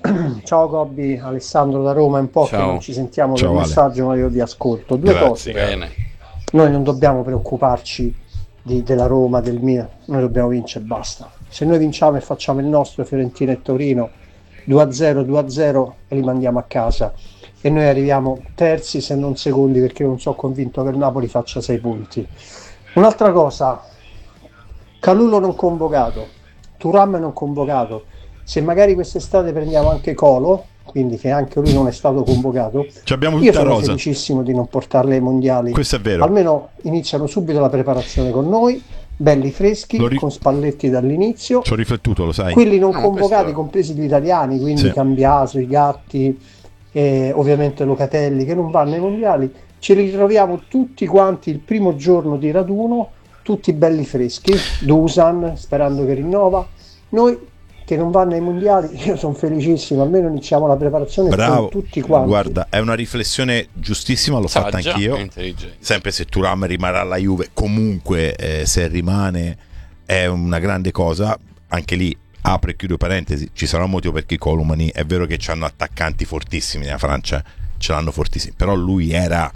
Ciao Gobbi, Alessandro da Roma, è un po' che non Ciao. ci sentiamo per Ciao Ale. messaggio, ma io vi ascolto. Due Grazie, cose, caro. Bene. noi non dobbiamo preoccuparci della Roma, del Milan, noi dobbiamo vincere e basta. Se noi vinciamo e facciamo il nostro Fiorentina e Torino 2-0, 2-0 e li mandiamo a casa e noi arriviamo terzi se non secondi perché non sono convinto che il Napoli faccia 6 punti. Un'altra cosa, Calulo non convocato, Thuram non convocato. Se magari quest'estate prendiamo anche Colo, quindi che anche lui non è stato convocato, Ci abbiamo io tutta sono rosa. felicissimo di non portarle ai mondiali. Questo è vero. Almeno iniziano subito la preparazione con noi, belli freschi, L'ho ri- con Spalletti dall'inizio. Ci ho riflettuto, lo sai. Quelli non No, convocati, questo compresi gli italiani, quindi Sì. Cambiaso, i Gatti, e ovviamente Locatelli che non vanno ai mondiali, ce li ritroviamo tutti quanti il primo giorno di raduno, tutti belli freschi, Dusan sperando che rinnova, noi che non vanno ai mondiali, io sono felicissimo, almeno iniziamo la preparazione Bravo. con tutti quanti. Guarda, è una riflessione giustissima, l'ho fatta saggia anch'io. e intelligente. Sempre se Thuram rimarrà alla Juve, comunque se rimane è una grande cosa. Anche lì apro e chiudo parentesi, ci sarà un motivo perché i Colomani è vero che hanno attaccanti fortissimi nella Francia, ce l'hanno fortissimi, però lui era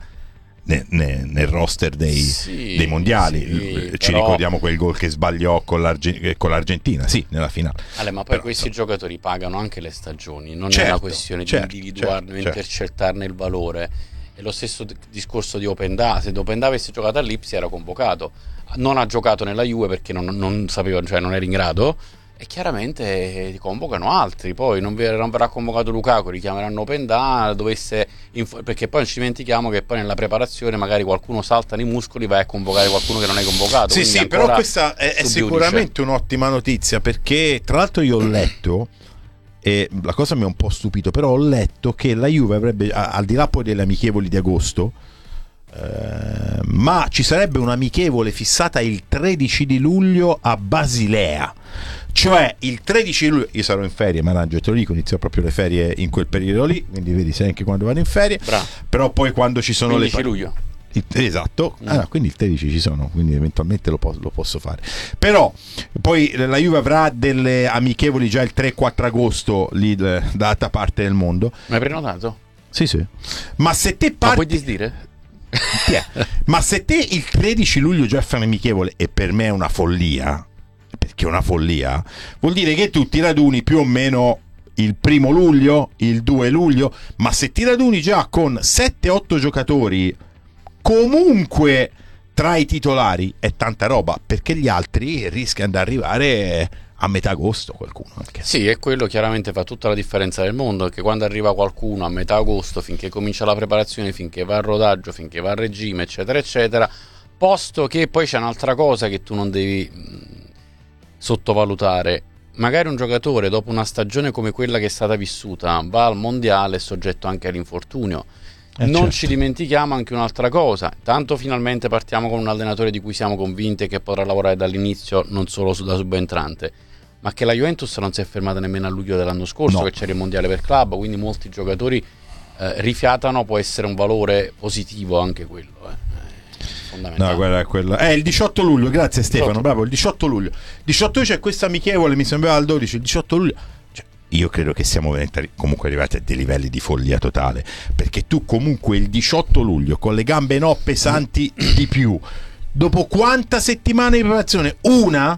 nel roster dei mondiali. sì, Ci però- ricordiamo quel gol che sbagliò con l'Argentina, sì, nella finale. Ale, ma poi Però, questi insomma, giocatori pagano anche le stagioni, non è certo, una questione certo, di individuarne, certo, certo. intercettarne il valore. È lo stesso discorso di Openda. Se Openda avesse giocato all'Ipsia era convocato, non ha giocato nella Juve perché non sapeva, cioè non era in grado. E chiaramente ti convocano altri. Poi non verrà convocato Lukaku, richiameranno Openda. Perché poi non ci dimentichiamo che poi nella preparazione magari qualcuno salta nei muscoli, vai a convocare qualcuno che non hai convocato. Sì, quindi sì, però ancora questa è su sicuramente un'ottima notizia, perché tra l'altro io ho letto, e la cosa mi ha un po' stupito, però ho letto che la Juve avrebbe, al di là poi delle amichevoli di agosto, ma ci sarebbe un'amichevole fissata il 13 di luglio a Basilea. Cioè il 13 di luglio, io sarò in ferie, ma te lo dico, inizio proprio le ferie in quel periodo lì, quindi vedi, sai anche quando vado in ferie. Bravo. Però poi quando ci sono 15 luglio. Esatto, no, quindi il 13 ci sono, quindi eventualmente lo posso fare. Però poi la Juve avrà delle amichevoli già il 3-4 agosto lì dall'altra parte del mondo. Ma hai prenotato? Sì, sì. Ma se te Ma parti, puoi disdire? Chi è? Ma se te il 13 luglio già fai un'amichevole, e per me è una follia, perché è una follia, vuol dire che tu ti raduni più o meno il 1 luglio, il 2 luglio, ma se ti raduni già con 7-8 giocatori comunque tra i titolari è tanta roba, perché gli altri rischiano di arrivare a metà agosto qualcuno anche. Sì, e quello chiaramente fa tutta la differenza del mondo, che quando arriva qualcuno a metà agosto, finché comincia la preparazione, finché va al rodaggio, finché va al regime, eccetera, eccetera, posto che poi c'è un'altra cosa che tu non devi sottovalutare. Magari un giocatore dopo una stagione come quella che è stata vissuta va al mondiale, è soggetto anche all'infortunio. Non certo. ci dimentichiamo anche un'altra cosa. Tanto finalmente partiamo con un allenatore di cui siamo convinti che potrà lavorare dall'inizio, non solo da subentrante, ma che la Juventus non si è fermata nemmeno a luglio dell'anno scorso, No. che c'era il mondiale per club, quindi molti giocatori rifiatano, può essere un valore positivo anche quello. Fondamentale. No, guarda, quello è il 18 luglio, grazie Stefano, 18. bravo, il 18 luglio. 18 luglio c'è questa amichevole, mi sembrava al 12, il 18 luglio. Cioè, io credo che siamo comunque arrivati a dei livelli di follia totale, perché tu comunque il 18 luglio con le gambe no pesanti di più, dopo quanta settimane di preparazione, una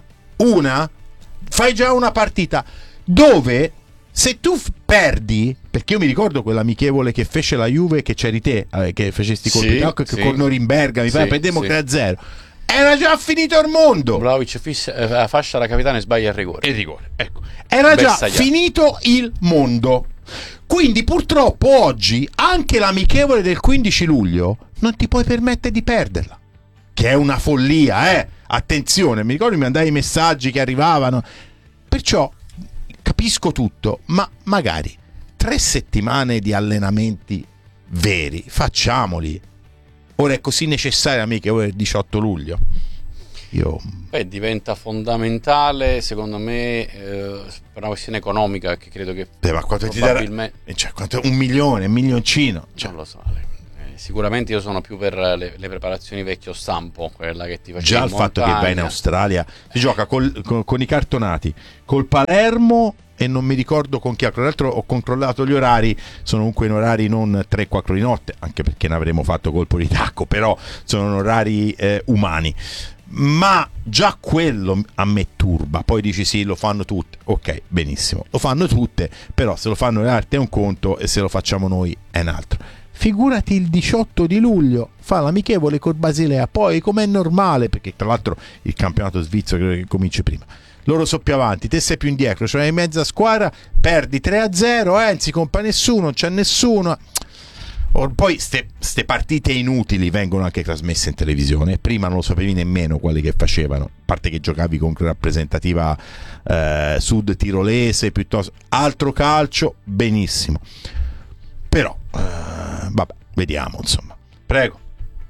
fai già una partita dove se tu perdi, perché io mi ricordo quell'amichevole che fece la Juve, che c'eri te, che facesti col Sì, Pitocco, che sì. con Norimberga mi pare Sì, perdemmo sì. 3-0, era già finito il mondo. Vlahovic la fascia da capitano e sbaglia il rigore. Il rigore, ecco, era già Bersagliato. finito il mondo. Quindi purtroppo oggi anche l'amichevole del 15 luglio non ti puoi permettere di perderla, che è una follia, attenzione, mi ricordo mi mandai i messaggi che arrivavano, perciò capisco tutto, ma magari 3 settimane di allenamenti veri facciamoli. Ora è così necessaria mica ora il 18 luglio. Io Beh, diventa fondamentale secondo me per una questione economica, che credo che ma quanto ti darà? probabilmente Cioè, quanto, 1 milione, 1 milioncino, cioè, non lo so. Sicuramente io sono più per le preparazioni vecchio stampo, quella che ti facevi già in il fatto che vai in montagna. Australia si gioca con i cartonati, col Palermo e non mi ricordo con chi. Tra l'altro ho controllato gli orari, sono comunque in orari non 3-4 di notte, anche perché ne avremmo fatto colpo di tacco, però sono orari umani. Ma già quello a me turba. Poi dici sì, lo fanno tutte, ok, benissimo, lo fanno tutte, però se lo fanno le arti è un conto e se lo facciamo noi è un altro. Figurati il 18 di luglio fa l'amichevole col Basilea, poi com'è normale, perché tra l'altro il campionato svizzero credo che cominci prima, loro sono più avanti, te sei più indietro, cioè in mezza squadra, perdi 3-0, non si compra nessuno, non c'è nessuno. Poi ste partite inutili vengono anche trasmesse in televisione. Prima non lo sapevi nemmeno quali che facevano, a parte che giocavi con rappresentativa sud tirolese, piuttosto altro calcio, benissimo. Però vabbè, vediamo, insomma. Prego.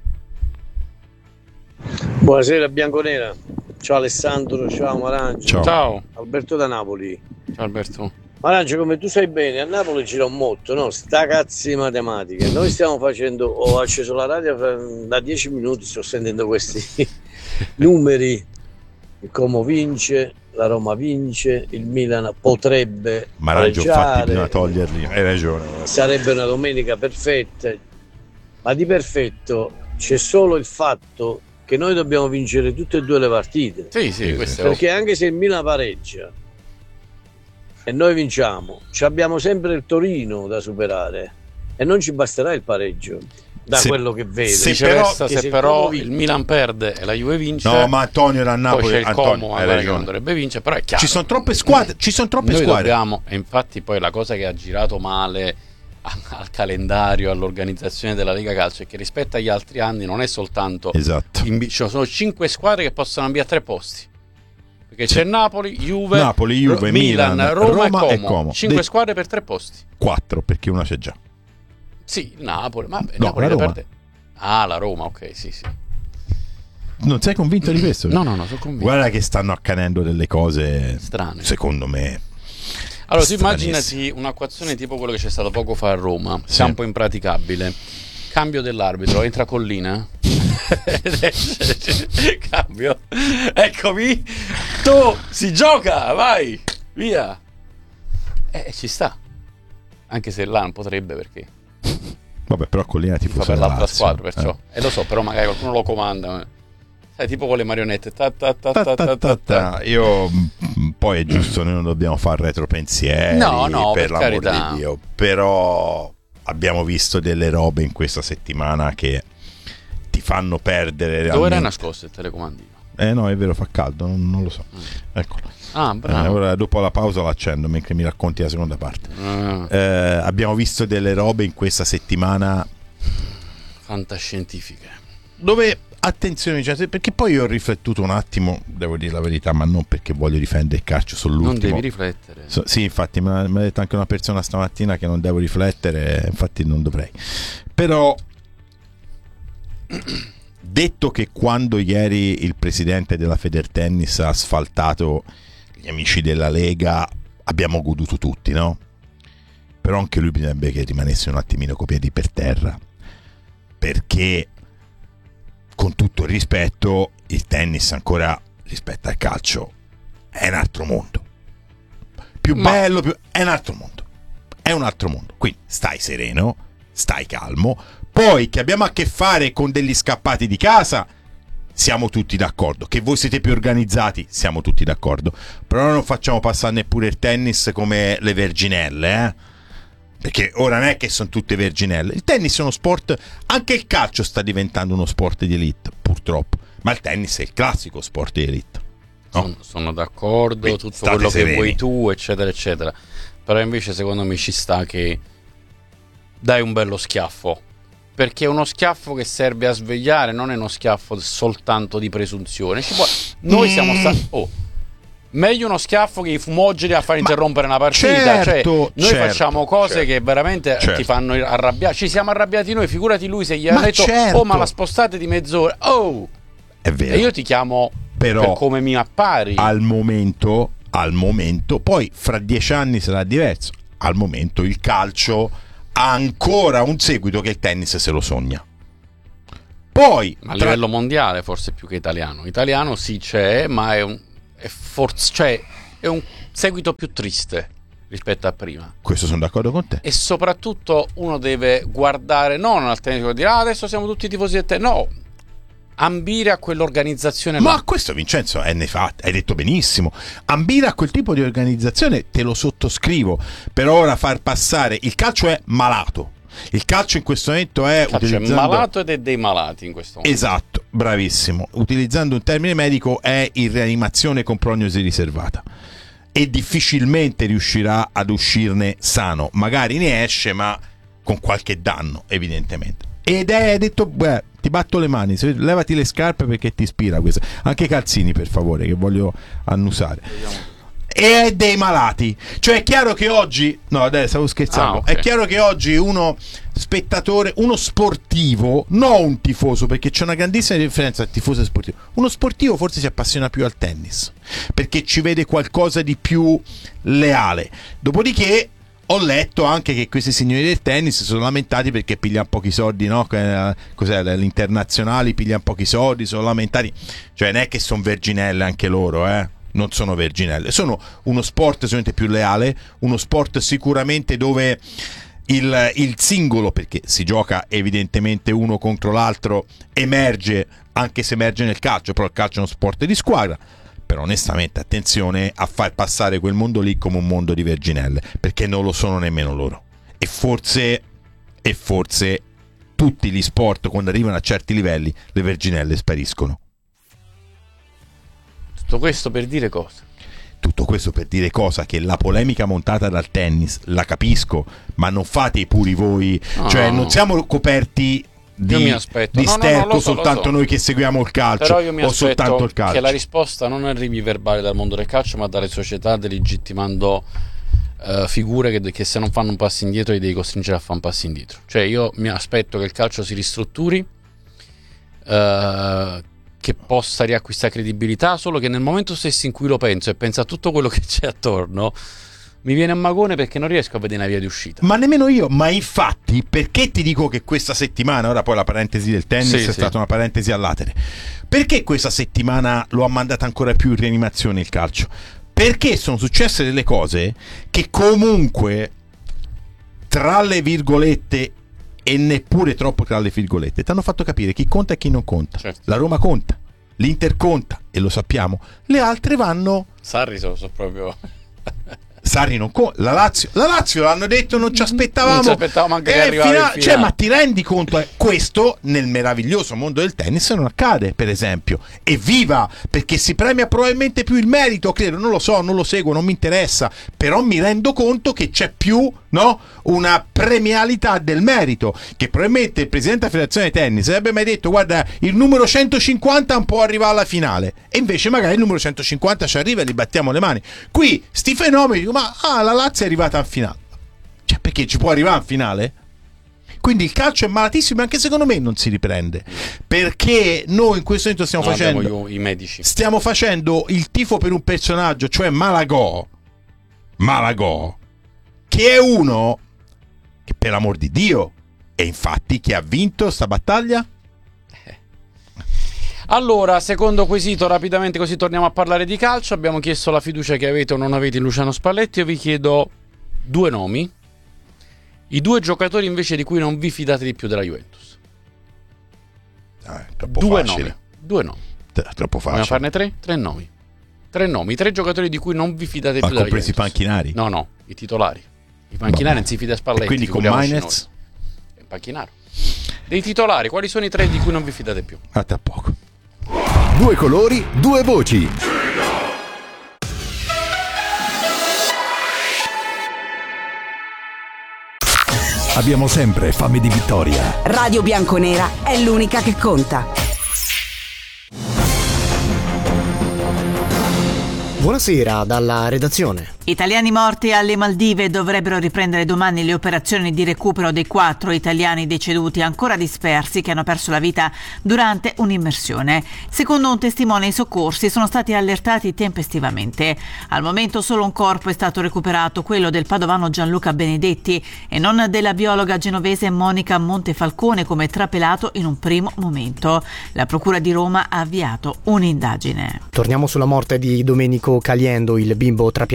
Buonasera Bianconera, ciao Alessandro, ciao Marancio. Ciao. Alberto da Napoli. Ciao Alberto. Marancio, come tu sai bene, a Napoli gira un motto, no? Sta cazzi di matematica. Noi stiamo facendo, ho acceso la radio da 10 minuti, sto sentendo questi numeri. Il Como vince, la Roma vince, il Milan potrebbe Marancio, infatti pareggiare, bisogna toglierli, hai ragione. sarebbe una domenica perfetta, ma di perfetto c'è solo il fatto che noi dobbiamo vincere tutte e due le partite. Sì, questo è Perché anche se il Milan pareggia e noi vinciamo, abbiamo sempre il Torino da superare e non ci basterà il pareggio, da quello che vedo. Se però il Milan perde e la Juve vince, no, ma Antonio era a Napoli, poi c'è il Antonio, Como hai magari che ragione. non dovrebbe vincere, però è chiaro. Ci sono troppe squadre, Noi dobbiamo, e infatti poi la cosa che ha girato male al calendario, all'organizzazione della Lega Calcio, è che rispetto agli altri anni non è soltanto esatto. Ci sono 5 squadre che possono ambiare 3 posti, perché c'è Napoli, Juve, Milan, Roma e e Como. Como. 5 squadre per 3 posti. 4 perché una c'è già. Sì, il Napoli, ma No, Napoli la Roma. perde. Ah, la Roma, ok, sì. Non sei convinto di questo? No, sono convinto. Guarda che stanno accadendo delle cose strane, secondo me. Allora, tu immaginati un'acquazione tipo quello che c'è stato poco fa a Roma, Sì. campo impraticabile, cambio dell'arbitro, entra Collina. Cambio, eccomi, tu, si gioca, vai, via. Ci sta, anche se là non potrebbe, perché Vabbè, però Collina ti fa per l'altra squadra, perciò. E lo so, però magari qualcuno lo comanda. Sai, tipo con le marionette. Io poi è giusto, noi non dobbiamo fare retropensieri, No, per per l'amor carità. di Dio. Però abbiamo visto delle robe in questa settimana che ti fanno perdere realmente. Dove era nascosto il telecomandino? No, è vero, fa caldo, non lo so. Eccolo. Ah, bravo. Ora dopo la pausa l'accendo mentre mi racconti la seconda parte. Abbiamo visto delle robe in questa settimana Fantascientifiche. dove, attenzione, cioè, perché poi io ho riflettuto un attimo, devo dire la verità, ma non perché voglio difendere il calcio, sull'ultimo. Non devi riflettere. Sì, infatti mi ha detto anche una persona stamattina che non devo riflettere, infatti non dovrei. Però detto che quando ieri il presidente della Federtennis ha asfaltato gli amici della Lega, abbiamo goduto tutti, no? Però anche lui bisognerebbe che rimanesse un attimino coi piedi per terra, perché con tutto il rispetto, il tennis ancora rispetto al calcio è un altro mondo. Bello, è un altro mondo. È un altro mondo. Quindi stai sereno, stai calmo. Poi che abbiamo a che fare con degli scappati di casa, siamo tutti d'accordo. Che voi siete più organizzati, siamo tutti d'accordo. Però non facciamo passare neppure il tennis come le verginelle, perché ora non è che sono tutte verginelle. Il tennis è uno sport, anche il calcio sta diventando uno sport di elite, purtroppo. Ma il tennis è il classico sport di elite. No? Sono d'accordo, Quindi tutto state quello sereni. che vuoi tu, eccetera, eccetera. Però invece secondo me ci sta che dai un bello schiaffo. Perché è uno schiaffo che serve a svegliare, non è uno schiaffo soltanto di presunzione. Noi siamo stati... meglio uno schiaffo che i fumogeni a far interrompere una partita. Certo, noi facciamo cose che veramente ti fanno arrabbiare. Ci siamo arrabbiati noi, figurati lui se gli ha detto ma la spostate di mezz'ora. È vero. E io ti chiamo però per come mi appari. Al momento, poi fra 10 anni sarà diverso. Al momento il calcio ha ancora un seguito che il tennis se lo sogna. Poi a livello mondiale forse più che italiano. Italiano sì c'è, ma è un seguito più triste. rispetto a prima. Questo sono d'accordo con te. E soprattutto uno deve guardare non al tennis e dire adesso siamo tutti tifosi del tennis, no, ambire a quell'organizzazione Ma là. questo, Vincenzo, hai detto benissimo. Ambire a quel tipo di organizzazione te lo sottoscrivo. Per ora far passare il calcio è malato. Il calcio in questo momento è È malato ed è dei malati in questo momento. Esatto, bravissimo. Utilizzando un termine medico, è in rianimazione con prognosi riservata e difficilmente riuscirà ad uscirne sano. Magari ne esce, ma con qualche danno, evidentemente. Ed è detto, ti batto le mani, levati le scarpe perché ti ispira questa. Anche i calzini, per favore, che voglio annusare. E è dei malati. Cioè è chiaro che oggi, no dai, stavo scherzando, okay. È chiaro che oggi uno spettatore, uno sportivo, non un tifoso, perché c'è una grandissima differenza tra tifoso e sportivo. Uno sportivo forse si appassiona più al tennis perché ci vede qualcosa di più leale. Dopodiché ho letto anche che questi signori del tennis sono lamentati perché pigliano pochi soldi, no? Cos'è? L'internazionali pigliano pochi soldi, sono lamentati. Cioè non è che sono verginelle anche loro, non sono verginelle, sono uno sport sicuramente più leale, uno sport sicuramente dove il singolo, perché si gioca evidentemente uno contro l'altro, emerge, anche se emerge nel calcio, però il calcio è uno sport di squadra. Però onestamente attenzione a far passare quel mondo lì come un mondo di verginelle, perché non lo sono nemmeno loro. E forse tutti gli sport, quando arrivano a certi livelli, le verginelle spariscono. Tutto questo per dire cosa? Tutto questo per dire cosa? Che la polemica montata dal tennis la capisco, ma non fate i puri voi, cioè non siamo coperti di sterco lo so, soltanto noi che seguiamo il calcio, però io mi o soltanto il calcio. Che la risposta non arrivi verbale dal mondo del calcio, ma dalle società, delegittimando figure che se non fanno un passo indietro li devi costringere a fare un passo indietro. Cioè io mi aspetto che il calcio si ristrutturi, che possa riacquistare credibilità, solo che nel momento stesso in cui lo penso e penso a tutto quello che c'è attorno, mi viene a magone perché non riesco a vedere una via di uscita. Ma nemmeno io, ma infatti, perché ti dico che questa settimana, ora poi la parentesi del tennis è stata una parentesi a latere, perché questa settimana lo ha mandato ancora più in rianimazione il calcio? Perché sono successe delle cose che comunque, tra le virgolette e neppure troppo tra le virgolette, ti hanno fatto capire chi conta e chi non conta. Certo. La Roma conta, l'Inter conta, e lo sappiamo, le altre vanno... Sarri sono proprio... Sarri non conta, la Lazio l'hanno detto, non ci aspettavamo, non ci aspettavamo anche che arrivasse in finale. Cioè, ma ti rendi conto, questo nel meraviglioso mondo del tennis non accade, per esempio. Evviva, perché si premia probabilmente più il merito, credo, non lo so, non lo seguo, non mi interessa, però mi rendo conto che c'è più, no, una premialità del merito, che probabilmente il presidente della federazione tennis avrebbe mai detto guarda, il numero 150 non può arrivare alla finale, e invece magari il numero 150 ci arriva e li battiamo le mani. Qui sti fenomeni, ma la Lazio è arrivata in finale, cioè perché ci può arrivare in finale? Quindi il calcio è malatissimo, e anche secondo me non si riprende, perché noi in questo momento stiamo facendo il tifo per un personaggio, cioè Malagò, che è uno che, per amor di Dio, e infatti chi ha vinto sta battaglia? Allora, secondo quesito, rapidamente, così torniamo a parlare di calcio. Abbiamo chiesto la fiducia che avete o non avete in Luciano Spalletti. Io vi chiedo 2 nomi, i 2 giocatori invece di cui non vi fidate di più della Juventus. Troppo 2 facile. nomi. Troppo facile. Vogliamo farne 3? 3 nomi. 3 nomi, 3 giocatori di cui non vi fidate più della Juventus. Ma compresi i panchinari? No, i titolari. I panchinari non si fida Spalletti. E quindi con Mainez? Panchinaro. Dei titolari, quali sono i 3 di cui non vi fidate più? A tra poco. 2 colori, 2 voci. Abbiamo sempre fame di vittoria. Radio Bianconera è l'unica che conta. Buonasera dalla redazione. Italiani morti alle Maldive. Dovrebbero riprendere domani le operazioni di recupero dei 4 italiani deceduti ancora dispersi che hanno perso la vita durante un'immersione. Secondo un testimone, i soccorsi sono stati allertati tempestivamente. Al momento solo un corpo è stato recuperato, quello del padovano Gianluca Benedetti, e non della biologa genovese Monica Montefalcone, come trapelato in un primo momento. La Procura di Roma ha avviato un'indagine. Torniamo sulla morte di Domenico Caliendo, il bimbo trapiantato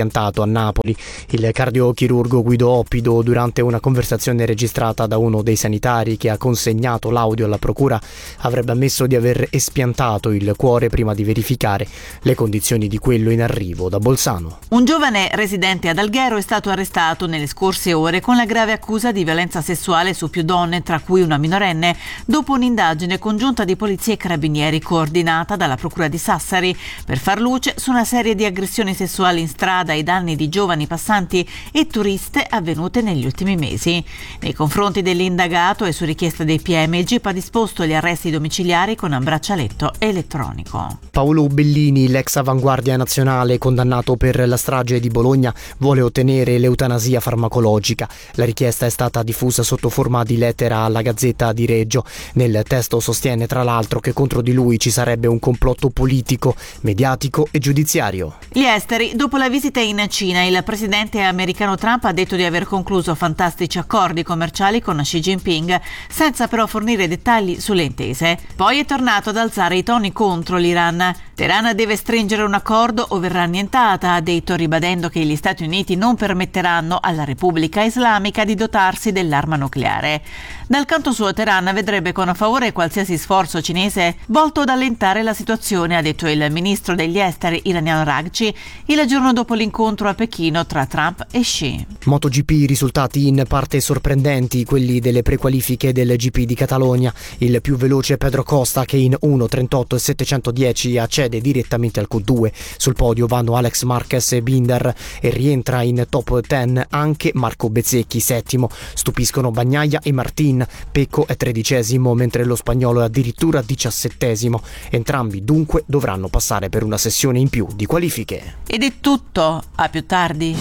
avvenuto a Napoli. Il cardiochirurgo Guido Oppido, durante una conversazione registrata da uno dei sanitari che ha consegnato l'audio alla procura, avrebbe ammesso di aver espiantato il cuore prima di verificare le condizioni di quello in arrivo da Bolzano. Un giovane residente ad Alghero è stato arrestato nelle scorse ore con la grave accusa di violenza sessuale su più donne, tra cui una minorenne, dopo un'indagine congiunta di polizia e carabinieri coordinata dalla procura di Sassari per far luce su una serie di aggressioni sessuali in strada ai danni di giovani passanti e turiste avvenute negli ultimi mesi. Nei confronti dell'indagato e su richiesta dei PM, il GIP ha disposto gli arresti domiciliari con un braccialetto elettronico. Paolo Bellini, l'ex Avanguardia Nazionale condannato per la strage di Bologna, vuole ottenere l'eutanasia farmacologica. La richiesta è stata diffusa sotto forma di lettera alla Gazzetta di Reggio. Nel testo sostiene tra l'altro che contro di lui ci sarebbe un complotto politico, mediatico e giudiziario. Gli esteri. Dopo la visita in Cina, il presidente americano Trump ha detto di aver concluso fantastici accordi commerciali con Xi Jinping, senza però fornire dettagli sulle intese. Poi è tornato ad alzare i toni contro l'Iran. Teheran deve stringere un accordo o verrà annientata, ha detto, ribadendo che gli Stati Uniti non permetteranno alla Repubblica Islamica di dotarsi dell'arma nucleare. Dal canto suo, Teheran vedrebbe con favore qualsiasi sforzo cinese volto ad allentare la situazione, ha detto il ministro degli esteri iraniano Raghchi il giorno dopo l'incontro a Pechino tra Trump e Xi. MotoGP, risultati in parte sorprendenti, quelli delle prequalifiche del GP di Catalogna. Il più veloce Pedro Costa, che in 1:38 e 710 accede direttamente al Q2. Sul podio vanno Alex Marquez e Binder e rientra in top 10 anche Marco Bezzecchi, settimo. Stupiscono Bagnaia e Martin. Pecco è 13°, mentre lo spagnolo è addirittura 17°. Entrambi dunque dovranno passare per una sessione in più di qualifiche. Ed è tutto, a più tardi.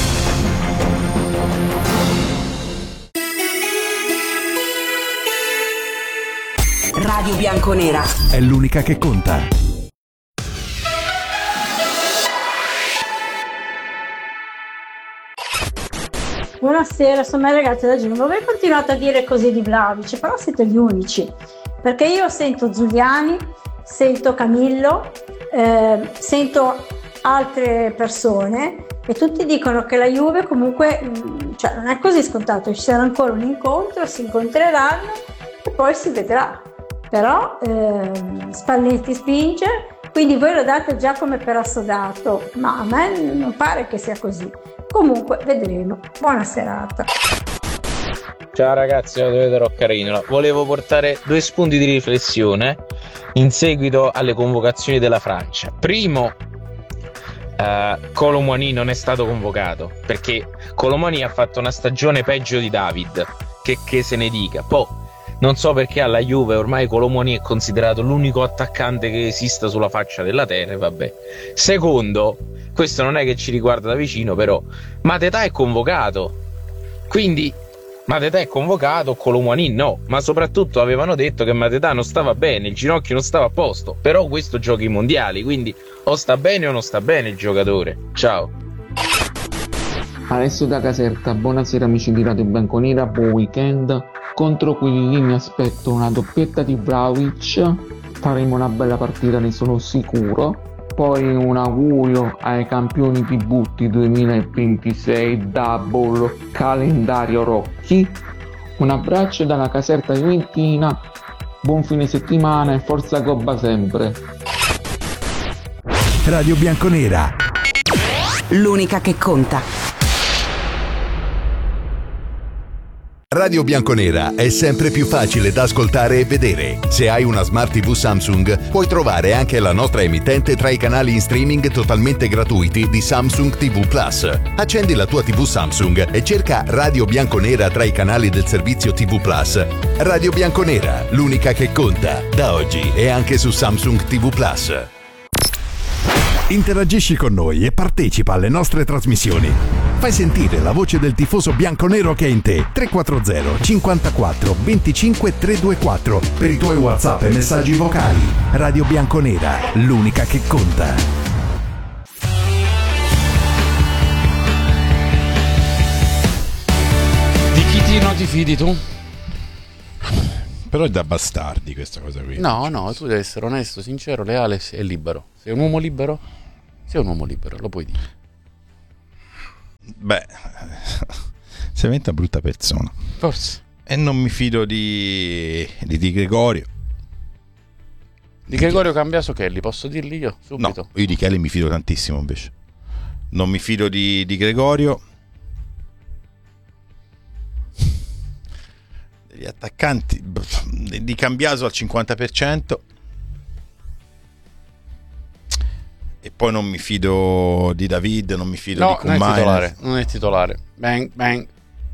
Radio Bianconera È l'unica che conta. Buonasera, sono Maria Ragazzi da Genova. Voi continuate a dire così di Vlahovic, però siete gli unici, perché io sento Giuliani, sento Camillo, sento altre persone e tutti dicono che la Juve comunque non è così scontato, ci sarà ancora un incontro, si incontreranno e poi si vedrà. Però Spalletti spinge, quindi voi lo date già come per assodato, ma a me non pare che sia così. Comunque vedremo. Buona serata. Ciao ragazzi, io Teodoro Carino. Volevo portare 2 spunti di riflessione in seguito alle convocazioni della Francia. Primo, Kolo Muani non è stato convocato perché Kolo Muani ha fatto una stagione peggio di David, che se ne dica. Poi non so perché alla Juve ormai Kolo Muani è considerato l'unico attaccante che esista sulla faccia della terra, e vabbè. Secondo, questo non è che ci riguarda da vicino, però Mateta è convocato, quindi Mateta è convocato, Kolo Muani no, ma soprattutto avevano detto che Mateta non stava bene, il ginocchio non stava a posto, però questo gioca i mondiali, quindi o sta bene o non sta bene il giocatore. Ciao. Alessio da Caserta, buonasera amici di Radio Bianconera, buon weekend. Contro quelli mi aspetto una doppietta di Vlahovic, faremo una bella partita, ne sono sicuro. Poi un augurio ai campioni di Butti 2026, double calendario Rocchi. Un abbraccio dalla Caserta Juventina, buon fine settimana e forza Gobba sempre. Radio Bianconera, l'unica che conta. Radio Bianconera è sempre più facile da ascoltare e vedere. Se hai una Smart TV Samsung, puoi trovare anche la nostra emittente tra i canali in streaming totalmente gratuiti di Samsung TV Plus. Accendi la tua TV Samsung e cerca Radio Bianconera tra i canali del servizio TV Plus. Radio Bianconera, l'unica che conta. Da oggi è anche su Samsung TV Plus. Interagisci con noi e partecipa alle nostre trasmissioni. Fai sentire la voce del tifoso bianconero che è in te. 340 54 25 324 per i tuoi WhatsApp e messaggi vocali. Radio Bianconera, l'unica che conta. Di chi non ti fidi tu? Però è da bastardi questa cosa qui. No, tu devi essere onesto, sincero, leale e libero. Sei un uomo libero? Sei un uomo libero, lo puoi dire. Beh, sei una brutta persona. Forse. E non mi fido di Gregorio. Di Gregorio Cambiaso Kelly, posso dirli io subito? No, io di Kelly mi fido tantissimo invece. Non mi fido di Gregorio. Degli attaccanti di Cambiaso al 50%. E poi non mi fido di David, non mi fido di Kumail. Non è titolare. Bang, bang.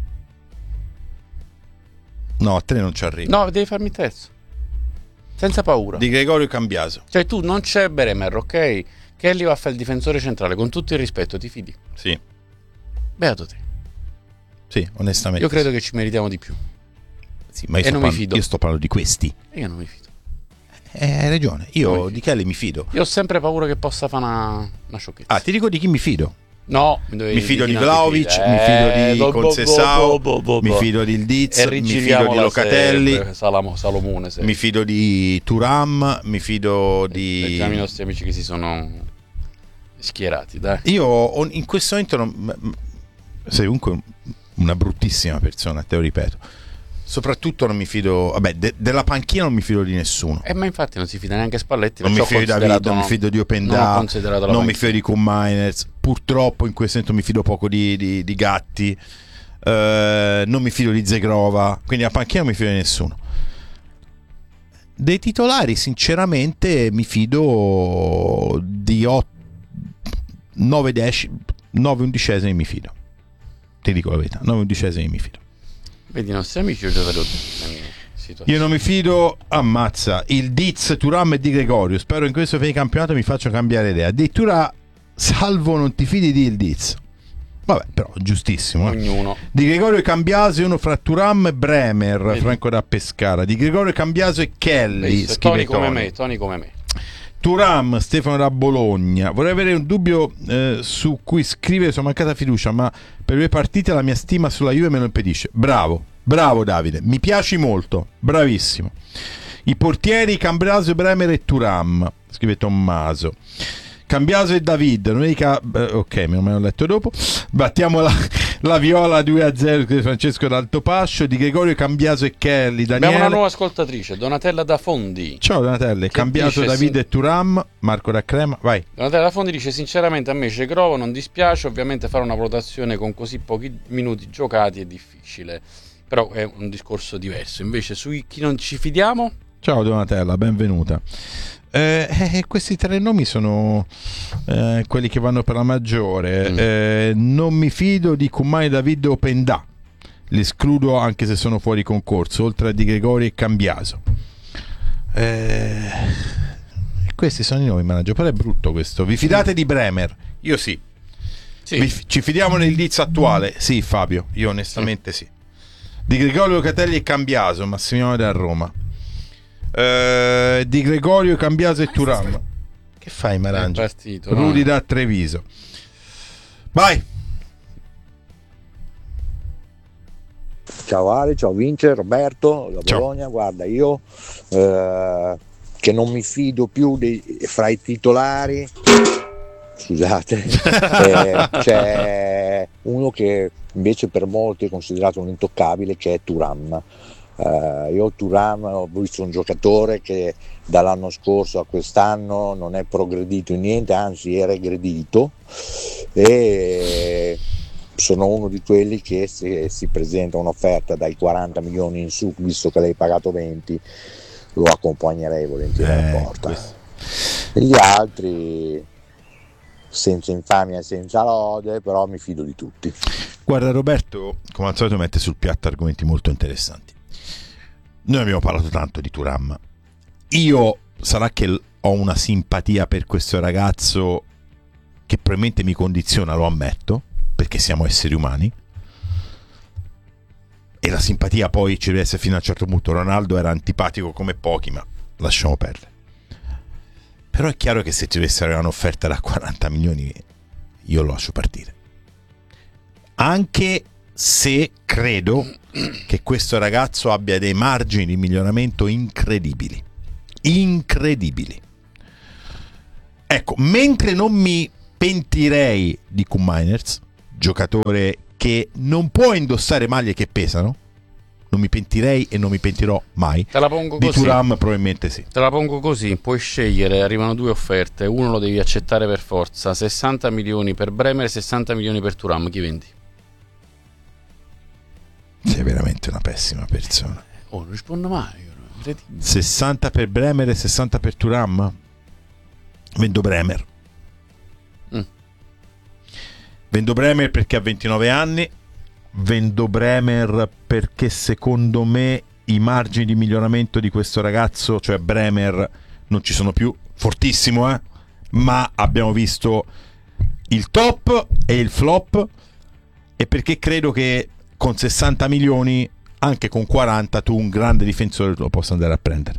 No, a te non ci arrivo. No, devi farmi terzo. Senza paura. Di Gregorio Cambiaso. Cioè tu non c'è Bremer, ok? Kelly va a fare il difensore centrale, con tutto il rispetto, ti fidi? Sì. Beato te. Sì, onestamente. Io credo che ci meritiamo di più. Sì, ma io, non mi fido. Io sto parlando di questi. E io non mi fido. Hai ragione, io di Kelly mi fido. Io ho sempre paura che possa fare una sciocchezza. Ah, ti dico di chi mi fido? No, mi fido di Vlahovic, mi fido di Conceição, mi fido di Ildiz, mi fido di Locatelli, Salomone, mi fido di Thuram, mi fido di... Leggiamo i nostri amici che si sono schierati, dai. Io in questo momento sei comunque una bruttissima persona, te lo ripeto. Soprattutto non mi fido, vabbè, della panchina non mi fido di nessuno. Ma infatti non si fida neanche Spalletti. Non mi fido di David, non mi fido di Openda, non mi fido di Kumail. Purtroppo in questo momento mi fido poco di Gatti, non mi fido di Zegrova, quindi a panchina non mi fido di nessuno. Dei titolari sinceramente mi fido di 9 undicesimi mi fido. Ti dico la verità, 9 undicesimi mi fido. Vedi i nostri amici io non mi fido, ammazza Ildiz, Thuram e Di Gregorio. Spero in questo fine campionato mi faccia cambiare idea. Addirittura Salvo non ti fidi di Ildiz. Vabbè, però giustissimo. Ognuno. Di Gregorio Cambiaso, uno fra Thuram e Bremer. Vedi. Franco da Pescara. Di Gregorio Cambiaso e Kelly. Toni come me. Thuram, Stefano da Bologna. Vorrei avere un dubbio su cui scrivere sulla mancata fiducia, ma per le partite la mia stima sulla Juve me lo impedisce. Bravo Davide, mi piaci molto, bravissimo. I portieri Cambiaso, Bremer e Thuram, scrive Tommaso. Cambiaso e David, ok, me l'ho letto dopo. Battiamo la Viola 2-0 di Francesco d'Altopascio. Di Gregorio Cambiaso e Kelly. Daniele. Abbiamo una nuova ascoltatrice, Donatella da Fondi. Ciao Donatella, Cambiaso, David e Thuram. Marco da Crema, vai. Donatella da Fondi dice: sinceramente a me Cegrova non dispiace, ovviamente fare una valutazione con così pochi minuti giocati è difficile, però è un discorso diverso. Invece su chi non ci fidiamo? Ciao Donatella, benvenuta. Questi tre nomi sono quelli che vanno per la maggiore. Non mi fido di Kumail, David o Openda, li escludo anche se sono fuori concorso, oltre a Di Gregorio e Cambiaso. Questi sono i nomi, managgio, però è brutto questo. Vi fidate di Bremer? Io sì. Ci fidiamo nel Diz attuale? Sì, Fabio, io onestamente sì. Di Gregorio, Locatelli e Cambiaso, Massimiliano da Roma. Di Gregorio, Cambiaso e Thuram. Che fai, Marangio? Rudi da Treviso. Vai. Ciao Ale, ciao Vince, Roberto da Bologna. Ciao. Guarda, io che non mi fido più fra i titolari, scusate, c'è uno che invece per molti è considerato un intoccabile, che è Thuram. Io Thuram ho visto un giocatore che dall'anno scorso a quest'anno non è progredito in niente, anzi è regredito, e sono uno di quelli che se si presenta un'offerta dai 40 milioni in su, visto che l'hai pagato 20, lo accompagnerei volentieri alla porta. E gli altri senza infamia e senza lode, però mi fido di tutti. Guarda, Roberto come al solito mette sul piatto argomenti molto interessanti. Noi abbiamo parlato tanto di Thuram. Io sarà che ho una simpatia per questo ragazzo che probabilmente mi condiziona, lo ammetto, perché siamo esseri umani, e la simpatia poi ci deve essere fino a un certo punto. Ronaldo era antipatico come pochi, ma lasciamo perdere. Però è chiaro che se ci dovesse avere un'offerta da 40 milioni io lo lascio partire, anche se credo che questo ragazzo abbia dei margini di miglioramento incredibili. Ecco, mentre non mi pentirei di Kumail, giocatore che non può indossare maglie che pesano. Non mi pentirei e non mi pentirò mai. Te la pongo di così. Thuram probabilmente sì. Te la pongo così, puoi scegliere, arrivano 2 offerte, uno lo devi accettare per forza, 60 milioni per Bremer e 60 milioni per Thuram, chi vendi? Sei veramente una pessima persona. Non rispondo mai. 60 per Bremer e 60 per Thuram? Vendo Bremer. Vendo Bremer perché ha 29 anni. Vendo Bremer perché secondo me i margini di miglioramento di questo ragazzo, cioè Bremer, non ci sono più. Fortissimo, ma abbiamo visto il top e il flop, e perché credo che con 60 milioni, anche con 40, tu un grande difensore lo possa andare a prendere.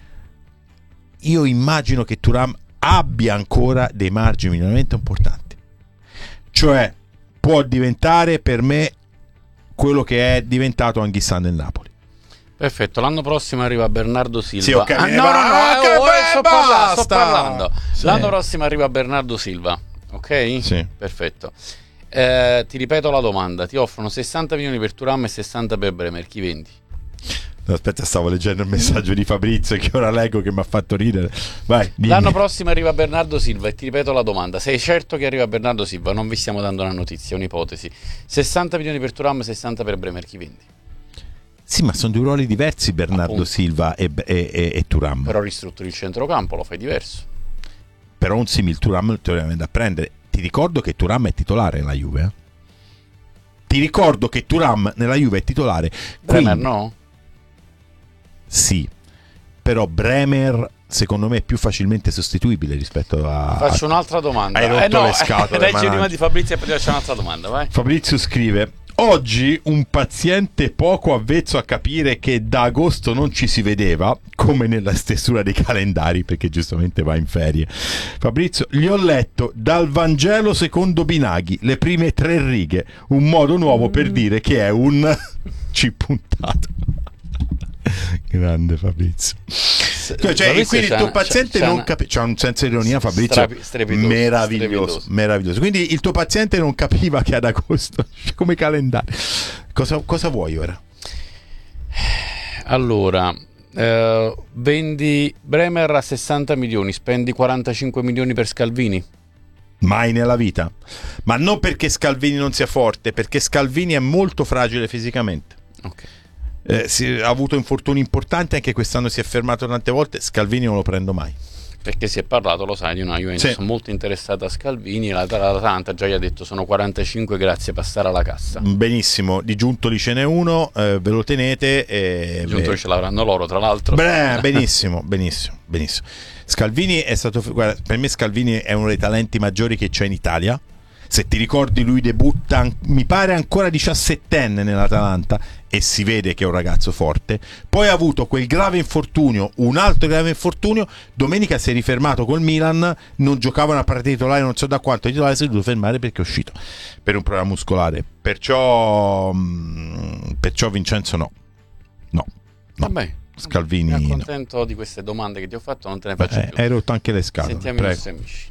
Io immagino che Thuram abbia ancora dei margini di miglioramento importanti, cioè può diventare per me quello che è diventato Anghissà nel Napoli. Perfetto, l'anno prossimo arriva Bernardo Silva. Sì, okay, sto parlando. Sì. L'anno prossimo arriva Bernardo Silva, ok? Sì. Perfetto. Ti ripeto la domanda, ti offrono 60 milioni per Thuram e 60 per Bremer, chi vendi? No, aspetta, stavo leggendo il messaggio di Fabrizio che ora leggo, che mi ha fatto ridere. Vai, dimmi. L'anno prossimo arriva Bernardo Silva e ti ripeto la domanda, sei certo che arriva Bernardo Silva? Non vi stiamo dando una notizia, un'ipotesi. 60 milioni per Thuram, 60 per Bremer, chi vendi? Sì, ma sono 2 ruoli diversi, Bernardo Appunto. Silva e Thuram. Però ristrutturi il centrocampo, lo fai diverso. Però un simil Thuram teoricamente da prendere. Ti ricordo che Thuram è titolare nella Juve. Ti ricordo che Thuram nella Juve è titolare. Bremer no? Sì, però Bremer secondo me è più facilmente sostituibile rispetto a... Faccio un'altra domanda. Hai rotto le scatole. Leggi prima di Fabrizio e poi ti faccio un'altra domanda, vai. Fabrizio scrive: oggi un paziente poco avvezzo a capire che da agosto non ci si vedeva, come nella stesura dei calendari, perché giustamente va in ferie. Fabrizio: gli ho letto dal Vangelo secondo Binaghi le prime 3 righe, un modo nuovo per dire che è un C puntato. Grande Fabrizio. Cioè, quindi il tuo paziente non capiva, c'ha un senso di ironia, Fabrizio, meraviglioso. Quindi il tuo paziente non capiva che ad agosto come calendario. Cosa vuoi ora? Allora, vendi Bremer a 60 milioni, spendi 45 milioni per Scalvini? Mai nella vita. Ma non perché Scalvini non sia forte, perché Scalvini è molto fragile fisicamente. Ok. Ha avuto infortuni importanti, anche quest'anno si è fermato tante volte. Scalvini non lo prendo mai, perché si è parlato, lo sai, di una Juventus molto interessata a Scalvini. L'Atalanta già gli ha detto sono 45, grazie, passare alla cassa. Benissimo, di Giuntoli ce n'è uno, ve lo tenete. Giuntoli ce l'avranno loro, tra l'altro. Benissimo. Scalvini è stato, guarda, per me Scalvini è uno dei talenti maggiori che c'è in Italia. Se ti ricordi, lui debutta, mi pare ancora 17enne nell'Atalanta, e si vede che è un ragazzo forte. Poi ha avuto quel grave infortunio, un altro grave infortunio. Domenica si è rifermato col Milan, non giocava una partita titolare, non so da quanto titolare, si è dovuto fermare perché è uscito per un problema muscolare. Perciò Vincenzo no. Vabbè, Scalvini mi accontento di queste domande che ti ho fatto, non te ne faccio più. Hai rotto anche le scatole. Sentiamo i nostri amici.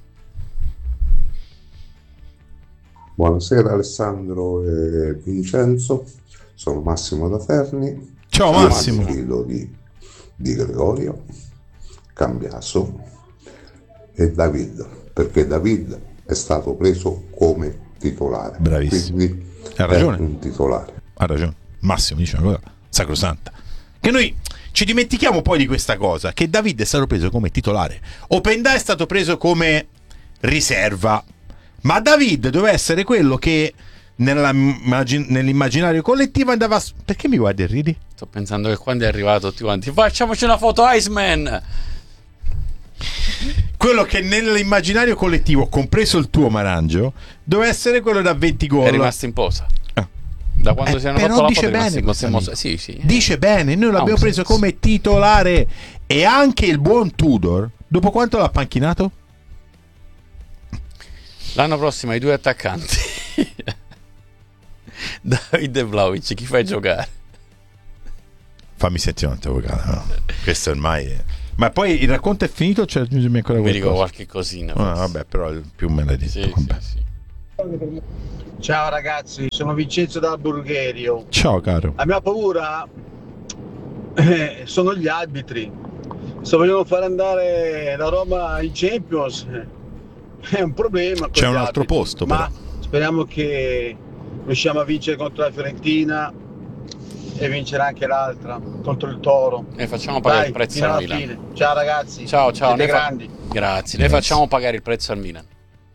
Buonasera Alessandro e Vincenzo, sono Massimo da Terni. Ciao Massimo. Figlio di Gregorio, Cambiaso e David, perché David è stato preso come titolare. Bravissimo. Quindi ha ragione. È un titolare. Ha ragione. Massimo dice una cosa sacrosanta. Che noi ci dimentichiamo poi di questa cosa, che David è stato preso come titolare. Openda è stato preso come riserva. Ma David doveva essere quello che nell'immaginario collettivo andava. Perché mi guardi e ridi? Sto pensando che quando è arrivato tutti quanti facciamoci una foto Iceman. Quello che nell'immaginario collettivo, compreso il tuo Marangio, doveva essere quello da 20 gol. È rimasto in posa. Da quando si hanno fatto la foto è rimasto in posa. Sì. Dice bene, noi l'abbiamo preso come titolare. E anche il buon Tudor, dopo quanto l'ha panchinato? L'anno prossimo hai 2 attaccanti. David e Vlahovic, chi fai giocare? Fammi sentire un avvocato, no? Questo ormai è... Ma poi il racconto è finito o c'è aggiungermi ancora qualcosa? Mi dico qualche cosina. Vabbè, però più me l'hai detto. Sì. Ciao ragazzi, sono Vincenzo da Bulgario. Ciao caro. La mia paura sono gli arbitri. Se vogliono far andare la Roma in Champions è un problema. C'è un altro arbitri. posto Ma però. speriamo che riusciamo a vincere contro la Fiorentina e vincere anche l'altra contro il Toro. E facciamo pagare il prezzo fino al alla Milan. fine. Ciao ragazzi. Ciao, Siete grandi. Grazie, noi facciamo pagare il prezzo al Milan.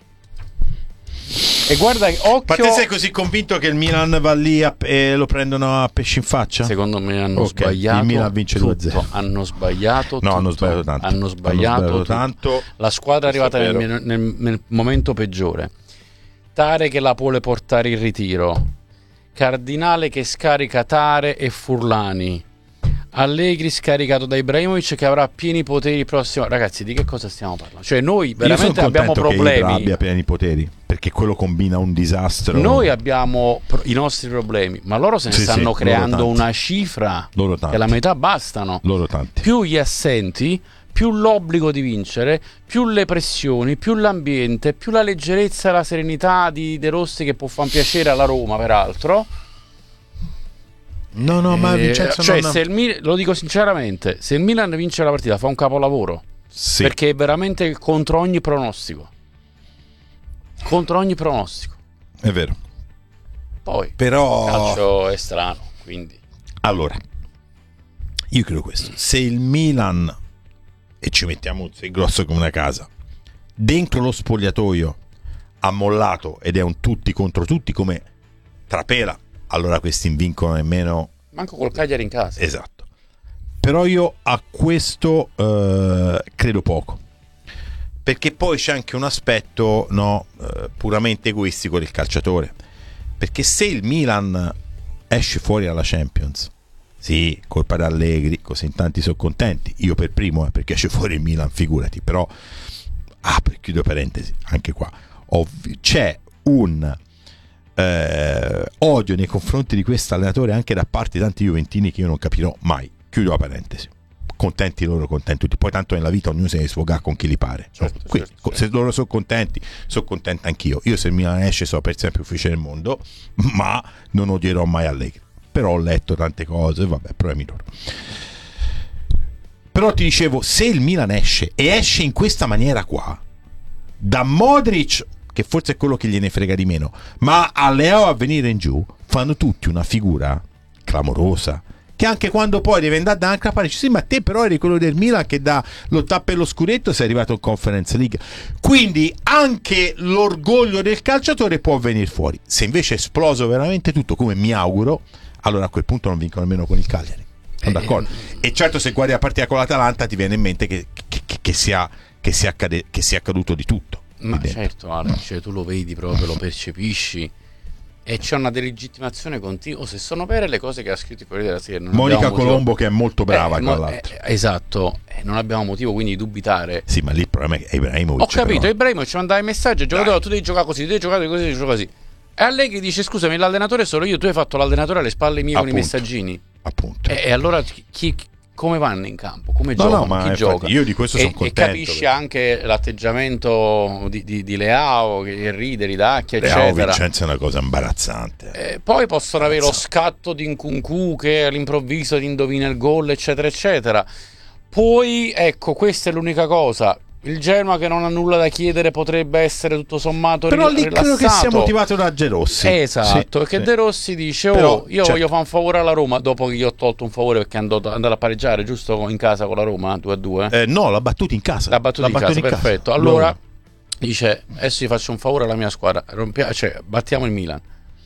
E guarda, occhio. Ma te sei così convinto che il Milan va lì e lo prendono a pesci in faccia? Secondo me hanno sbagliato. Il Milan vince tutto. 2-0. Hanno sbagliato. No, hanno tutto. sbagliato tanto. Hanno sbagliato tanto. La squadra è Questo arrivata è vero. nel momento peggiore. Tare che la vuole portare in ritiro. Cardinale che scarica Tare e Furlani. Allegri scaricato da Ibrahimovic che avrà pieni poteri il prossimo. Ragazzi, di che cosa stiamo parlando? Cioè, noi veramente abbiamo problemi. Che abbia pieni poteri, perché quello combina un disastro. Noi abbiamo i nostri problemi, ma loro se ne stanno creando una cifra che la metà bastano. Loro tanti. Più gli assenti, più l'obbligo di vincere, più le pressioni, più l'ambiente, più la leggerezza e la serenità di De Rossi, che può far piacere alla Roma, peraltro. No, ma Vincenzo cioè, non... se il Milan, lo dico sinceramente, se il Milan vince la partita fa un capolavoro. Sì. Perché è veramente contro ogni pronostico. Contro ogni pronostico. È vero. Poi però il calcio è strano, quindi. Allora, io credo questo. Se il Milan, e ci mettiamo sei grosso come una casa, dentro lo spogliatoio ha mollato ed è un tutti contro tutti come trapela, allora questi vincono nemmeno. Manco col Cagliari in casa. Esatto. Però io a questo credo poco, perché poi c'è anche un aspetto puramente egoistico del calciatore, perché se il Milan esce fuori alla Champions, sì, colpa di Allegri, così in tanti sono contenti, io per primo, perché esce fuori il Milan, figurati, però chiudo parentesi, anche qua c'è un odio nei confronti di questo allenatore anche da parte di tanti juventini che io non capirò mai. Chiudo la parentesi. Contenti loro, contenti tutti. Poi tanto nella vita ognuno se ne sfoga con chi li pare. Certo. Se loro sono contenti, sono contento anch'io. Io se il Milan esce sono per sempre ufficio del mondo, ma non odierò mai Allegri. Però ho letto tante cose, vabbè, problemi loro. Però ti dicevo, se il Milan esce e esce in questa maniera qua, da Modric, che forse è quello che gliene frega di meno, ma a Leo a venire in giù, fanno tutti una figura clamorosa, che anche quando poi deve andare da anche a Parigi, sì, ma te però eri quello del Milan che da lottare per lo scudetto sei arrivato in Conference League, quindi anche l'orgoglio del calciatore può venire fuori. Se invece è esploso veramente tutto, come mi auguro, allora a quel punto non vincono nemmeno con il Cagliari. Sono d'accordo. E certo, se guardi la partita con l'Atalanta ti viene in mente che sia accaduto di tutto. Ma certo, Ale, cioè, tu lo vedi proprio, lo percepisci e c'è una delegittimazione continua. Se sono vere le cose che ha scritto il Corriere della Sera, Monica Colombo, che è molto brava, tra l'altro. Esatto, non abbiamo motivo quindi di dubitare. Sì, ma lì il problema è Ibrahimovic. Ho capito, però. Ibrahimovic ci mandava i messaggi, giocatore, tu devi giocare così, tu devi giocare così, devi giocare così. E Allegri dice: scusami, l'allenatore sono io, tu hai fatto l'allenatore alle spalle mie con i messaggini. Appunto. E allora come vanno in campo? Come giocano? Ma chi gioca? Io di questo sono contento. E capisci anche l'atteggiamento di Leao che ride, ridacchia, Leao, eccetera. Vincenzo è una cosa imbarazzante. Poi possono avere lo scatto di Nkunku che all'improvviso ti indovina il gol, eccetera, eccetera. Poi, ecco, questa è l'unica cosa. Il Genoa, che non ha nulla da chiedere, potrebbe essere tutto sommato però lì rilassato. credo che sia motivato da De Rossi. Esatto, perché De Rossi dice: io certo, voglio fare un favore alla Roma, dopo che gli ho tolto un favore perché è andato a pareggiare, giusto, in casa con la Roma 2-2. No, l'ha battuto in casa. L'ha battuto in casa, perfetto. Allora dice: adesso gli faccio un favore alla mia squadra, battiamo il Milan.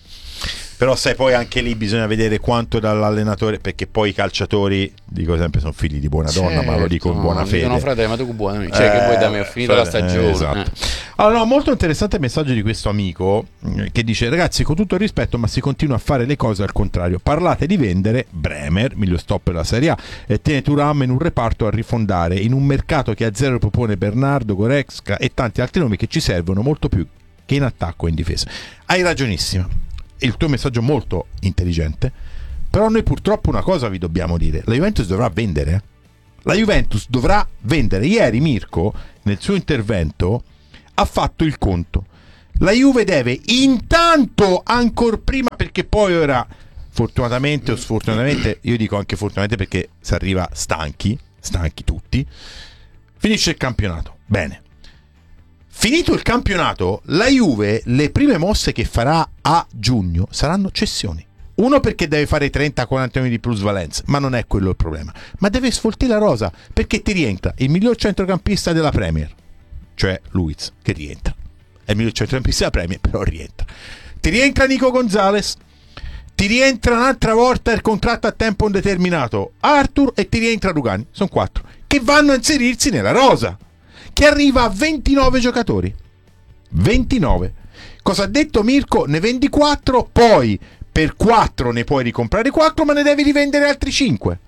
Però sai, poi anche lì bisogna vedere quanto dall'allenatore, perché poi i calciatori, dico sempre, sono figli di buona donna, ma lo dico in buona fede. Dicono: fratello, ma tu buona, cioè che vuoi da me, ho finito la stagione. Esatto. Allora, molto interessante il messaggio di questo amico che dice: ragazzi, con tutto il rispetto, ma si continua a fare le cose al contrario. Parlate di vendere Bremer, miglior stopper della Serie A, e tenete Thuram in un reparto a rifondare in un mercato che a zero propone Bernardo, Goretzka e tanti altri nomi che ci servono molto più che in attacco e in difesa. Hai ragionissimo. Il tuo messaggio molto intelligente, però noi purtroppo una cosa vi dobbiamo dire: la Juventus dovrà vendere. La Juventus dovrà vendere. Ieri Mirko nel suo intervento ha fatto il conto La Juve deve intanto, ancor prima, perché poi ora, fortunatamente o sfortunatamente, io dico anche fortunatamente perché si arriva stanchi tutti, finisce il campionato. Bene. Finito il campionato, la Juve, le prime mosse che farà a giugno saranno cessioni. Uno, perché deve fare 30-40 milioni di plusvalenza, ma non è quello il problema. Ma deve sfoltire la rosa, perché ti rientra il miglior centrocampista della Premier, cioè Luiz, che rientra. È il miglior centrocampista della Premier, però rientra. Ti rientra Nico Gonzalez, ti rientra un'altra volta il contratto a tempo indeterminato Arthur, e ti rientra Rugani. Sono 4 che vanno a inserirsi nella rosa, che arriva a 29 giocatori. 29. Cosa ha detto Mirko? Ne vendi 4, poi per 4 ne puoi ricomprare 4, ma ne devi rivendere altri 5.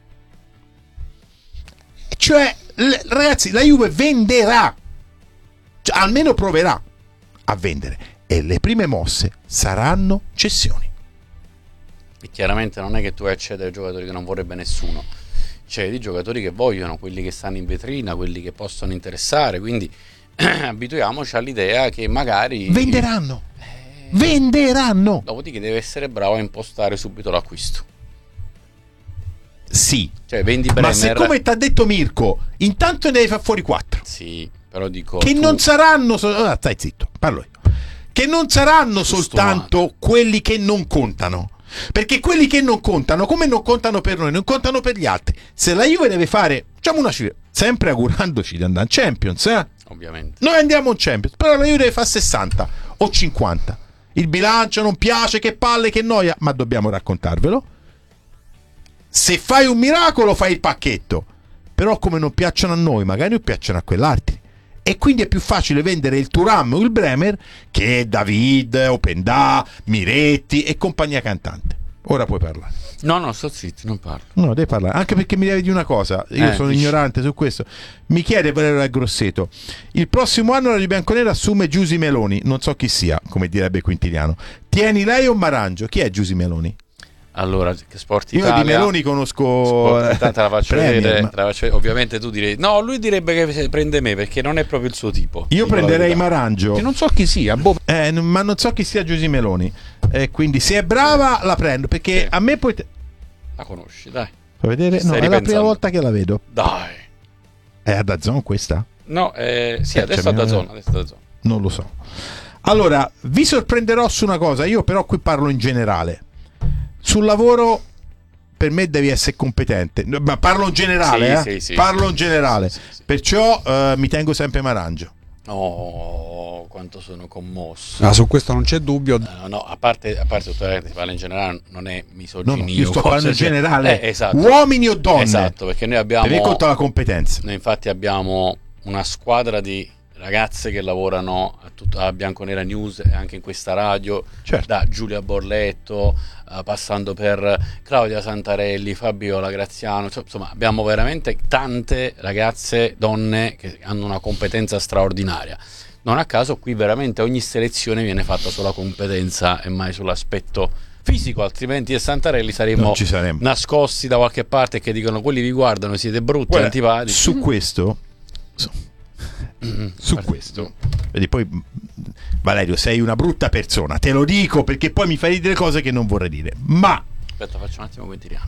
Cioè, ragazzi, la Juve venderà, cioè, almeno proverà a vendere, e le prime mosse saranno cessioni. E chiaramente non è che tu vai a cedere giocatori che non vorrebbe nessuno, cioè di giocatori che vogliono, quelli che stanno in vetrina, quelli che possono interessare, quindi abituiamoci all'idea che magari venderanno. Dopodiché deve essere bravo a impostare subito l'acquisto. Sì, cioè vendi ma Brenner, siccome ti ha detto Mirko, intanto ne devi far fuori 4. Sì, però dico che non saranno stai zitto, parlo io. Che non saranno soltanto quelli che non contano. Perché quelli che non contano, come non contano per noi, non contano per gli altri. Se la Juve deve fare, facciamo una cifra, sempre augurandoci di andare in Champions, ovviamente. Noi andiamo in Champions, però la Juve deve fare 60 o 50. Il bilancio non piace, che palle, che noia, ma dobbiamo raccontarvelo. Se fai un miracolo fai il pacchetto, però come non piacciono a noi, magari non piacciono a quell'altri. E quindi è più facile vendere il Thuram o il Bremer che David, Openda, Miretti e compagnia cantante. Ora puoi parlare. No, sto zitto, non parlo. No, devi parlare. Anche perché mi devi dire una cosa. Io sono ignorante su questo. Mi chiede Valerio del Grosseto: il prossimo anno la Bianconera assume Giusy Meloni. Non so chi sia, come direbbe Quintiliano. Tieni lei o Maranggio? Chi è Giusy Meloni? Allora, Sport Italia. Io di Meloni conosco. Te la faccio Premier, vedere. ma... Te la faccio... Ovviamente tu direi. No, lui direbbe che prende me perché non è proprio il suo tipo. Io prenderei Marangio. Che non so chi sia. Ma non so chi sia Giusy Meloni. Quindi se è brava la prendo. Perché a me poi. La conosci, dai. Fa vedere? No, è la prima volta che la vedo. Dai. È a DAZN questa? No, sì, adesso è da zona. Non lo so. Allora, vi sorprenderò su una cosa. Io però qui parlo in generale. Sul lavoro per me devi essere competente, ma parlo in generale, sì, parlo in generale. Sì. Perciò mi tengo sempre Marangio. Oh, quanto sono commosso. Su questo non c'è dubbio. No, a parte tutto si parla in generale, non è misoginia. No, io sto parlando in generale. Esatto. Uomini o donne? Esatto, perché noi abbiamo. Devi contare la competenza. Noi infatti abbiamo una squadra di ragazze che lavorano a Bianconera News e anche in questa radio, certo. Da Giulia Borletto, passando per Claudia Santarelli, Fabiola Graziano, insomma abbiamo veramente tante ragazze, donne che hanno una competenza straordinaria. Non a caso qui veramente ogni selezione viene fatta sulla competenza e mai sull'aspetto fisico, altrimenti a Santarelli saremmo nascosti da qualche parte che dicono quelli vi guardano, siete brutti, antipatici. Su questo vedi, poi Valerio sei una brutta persona, te lo dico perché poi mi fai dire cose che non vorrei dire, ma aspetta, faccio un attimo Quintiliano.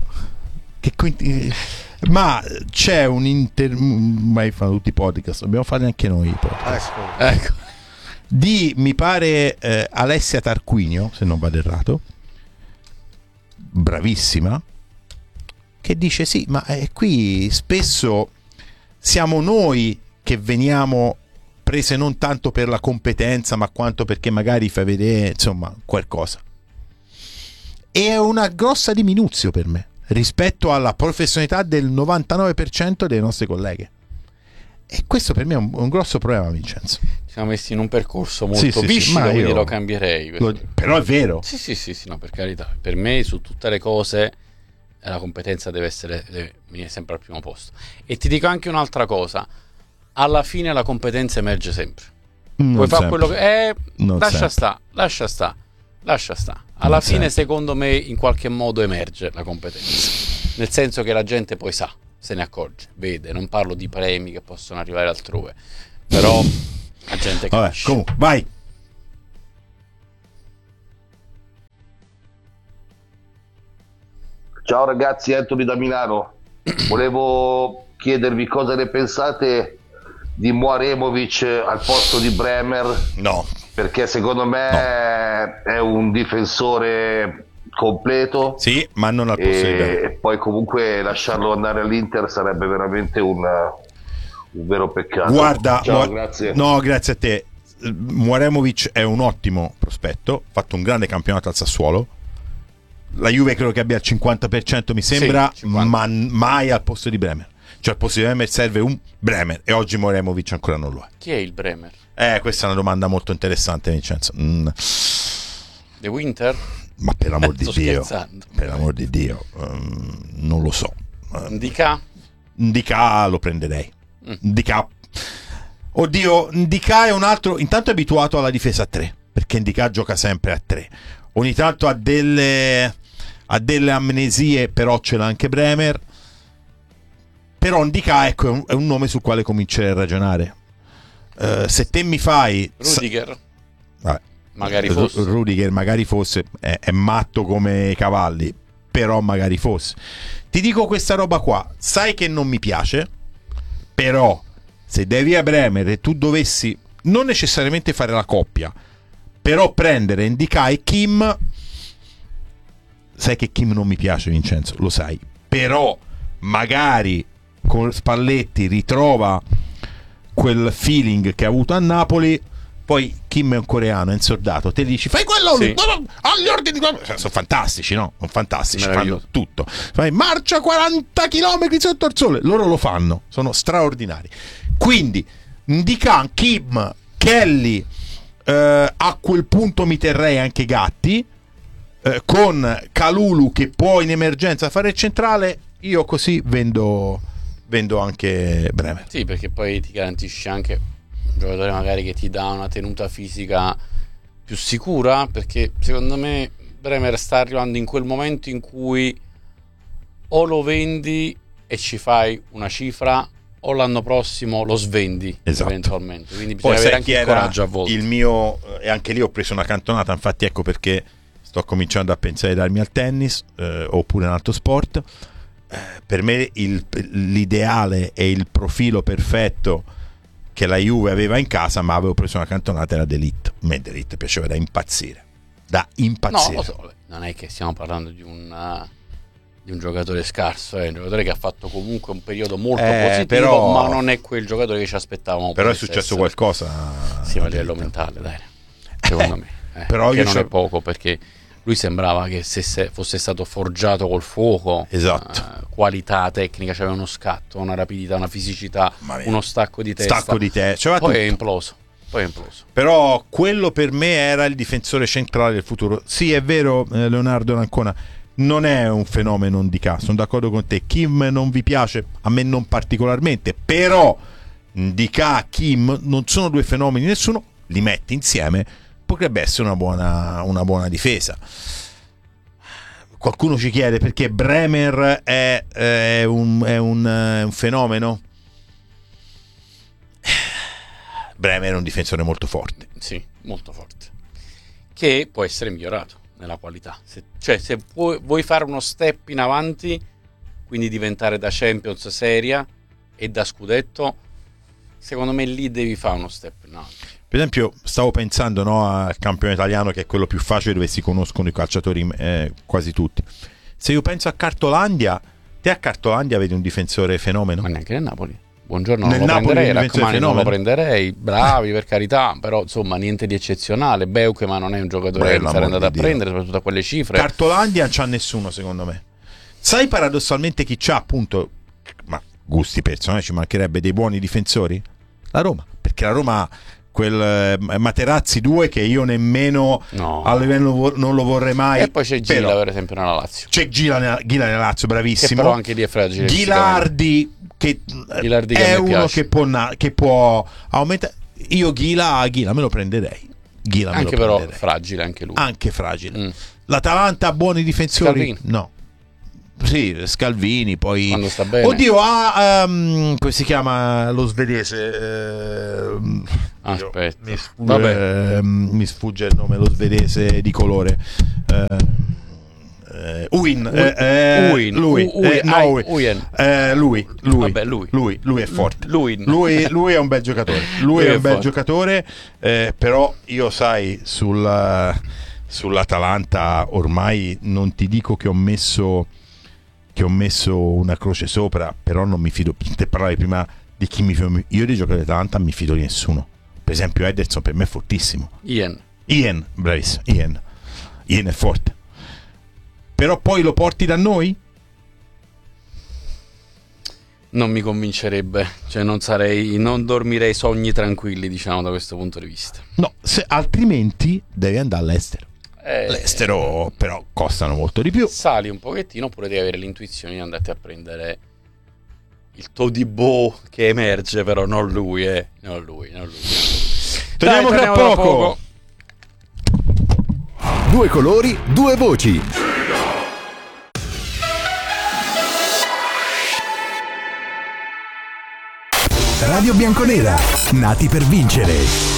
Ma c'è un mai fanno tutti i podcast, dobbiamo fare anche noi i podcast. Ecco. Di mi pare Alessia Tarquinio, se non vado errato, bravissima, che dice sì, ma qui spesso siamo noi che veniamo prese non tanto per la competenza ma quanto perché magari fai vedere insomma qualcosa, e è una grossa diminuzio per me rispetto alla professionalità del 99% delle nostre colleghe, e questo per me è un grosso problema, Vincenzo. Ci siamo messi in un percorso molto viscido, quindi lo cambierei però è vero. Sì, no, per carità, per me su tutte le cose la competenza deve venire sempre al primo posto. E ti dico anche un'altra cosa: alla fine la competenza emerge sempre. Puoi fare quello che lascia sta. Alla fine secondo me in qualche modo emerge la competenza, nel senso che la gente poi sa, se ne accorge, vede. Non parlo di premi che possono arrivare altrove, però la gente capisce. Comunque, vai. Ciao ragazzi, Anthony da Milano. Volevo chiedervi cosa ne pensate di Mwaremovic al posto di Bremer. No. Perché secondo me è un difensore completo. Sì, ma non al posto di Bremer. E poi comunque lasciarlo andare all'Inter sarebbe veramente un vero peccato. Guarda, ciao, grazie. No, grazie a te. Mwaremovic è un ottimo prospetto, ha fatto un grande campionato al Sassuolo. La Juve credo che abbia il 50%, mi sembra, sì, 50. ma mai al posto di Bremer. Cioè al posto di Bremer serve un Bremer e oggi Mwaremovic ancora non lo è. Chi è il Bremer? Questa è una domanda molto interessante, Vincenzo. The Winter? Ma per l'amor di Sto Dio, scherzando. per l'amor di Dio, non lo so. Ndika lo prenderei. Ndika. Oddio, Ndika è un altro. Intanto è abituato alla difesa a 3, perché Ndika gioca sempre a 3. Ogni tanto ha delle amnesie, però ce l'ha anche Bremer. Però Ndika, ecco, è un nome sul quale comincerei a ragionare. Se te mi fai Rudiger? Vabbè. Magari fosse. Rudiger magari fosse, è matto come i cavalli, però magari fosse. Ti dico questa roba qua, sai che non mi piace, però se devi a Bremer e tu dovessi non necessariamente fare la coppia, però prendere Ndika e Kim, sai che Kim non mi piace, Vincenzo, lo sai, però magari con Spalletti ritrova quel feeling che ha avuto a Napoli. Poi Kim è un coreano, è insordato, te dici fai quello, sì, agli ordini, sono fantastici, no? Sono fantastici, fanno tutto. Fai marcia 40 km sotto il sole, loro lo fanno, sono straordinari. Quindi Ndika, Kim, Kelly, a quel punto mi terrei anche Gatti, con Kalulu che può in emergenza fare il centrale, io così vendo anche Bremer. Sì, perché poi ti garantisce anche un giocatore magari che ti dà una tenuta fisica più sicura, perché secondo me Bremer sta arrivando in quel momento in cui o lo vendi e ci fai una cifra o l'anno prossimo lo svendi, esatto, eventualmente. Quindi bisogna poi avere anche il coraggio a volte. Il mio, e anche lì ho preso una cantonata, infatti ecco perché sto cominciando a pensare di darmi al tennis oppure un altro sport. Per me l'ideale e il profilo perfetto che la Juve aveva in casa, ma avevo preso una cantonata, era D'Elite. A me D'Elite piaceva da impazzire. No, lo so, non è che stiamo parlando di un giocatore scarso, è un giocatore che ha fatto comunque un periodo molto positivo, però, ma non è quel giocatore che ci aspettavamo. Però è successo qualcosa. Sì, a livello mentale, dai. Secondo me. Però che non è poco, perché lui sembrava che se fosse stato forgiato col fuoco. Esatto. Qualità tecnica, c'aveva uno scatto, una rapidità, una fisicità, uno stacco di testa. Poi è imploso. Però quello per me era il difensore centrale del futuro. Sì, è vero, Leonardo Ancona, non è un fenomeno Ndika, sono d'accordo con te. Kim non vi piace, a me non particolarmente, però Ndika, Kim non sono due fenomeni, nessuno li metti insieme, potrebbe essere una buona difesa. Qualcuno ci chiede perché Bremer è un fenomeno. Bremer è un difensore molto forte. Sì, molto forte. Che può essere migliorato nella qualità. Se vuoi fare uno step in avanti, quindi diventare da Champions seria e da scudetto, secondo me lì devi fare uno step in avanti. Per esempio, stavo pensando al campione italiano, che è quello più facile dove si conoscono i calciatori quasi tutti. Se io penso a Cartolandia, te a Cartolandia vedi un difensore fenomeno? Ma neanche nel Napoli. Buongiorno, non lo prenderei, Rachmani non lo prenderei, bravi per carità, però insomma niente di eccezionale. Beukema non è un giocatore che sarei andato a prendere, soprattutto a quelle cifre. Cartolandia non c'ha nessuno, secondo me. Sai paradossalmente chi c'ha, appunto, ma gusti personali, ci mancherebbe, dei buoni difensori? La Roma, perché la Roma quel Materazzi 2 che io nemmeno a livello non lo vorrei mai. E poi c'è Gila, per esempio, nella Lazio. C'è Gila nella Lazio, bravissimo. Che però anche lì è fragile. Ghilardi che è uno che può aumentare. Io Ghila me lo prenderei. Anche però fragile anche lui. Anche fragile. L'Atalanta ha buoni difensori? Scalvini. No. Sì, Scalvini, poi quando sta bene. Oddio, come si chiama lo svedese? Aspetta. Mi sfugge il nome, lo svedese di colore. Lui è forte. Lui è un bel giocatore. Lui è un bel giocatore, però io sai sull'Atalanta ormai non ti dico che ho messo una croce sopra, però non mi fido. Te parlavi prima di chi mi fido. Io dei giocatori dell'Atalanta non mi fido di nessuno. Per esempio Ederson per me è fortissimo. Ian, bravissimo. Ian è forte. Però poi lo porti da noi? Non mi convincerebbe, cioè non dormirei sogni tranquilli, diciamo, da questo punto di vista. No, altrimenti devi andare all'estero. L'estero però costano molto di più. Sali un pochettino, oppure devi avere l'intuizione di andarti a prendere il Todibo che emerge, però non lui. Torniamo tra poco. Due colori, due voci. Radio Bianconera, nati per vincere.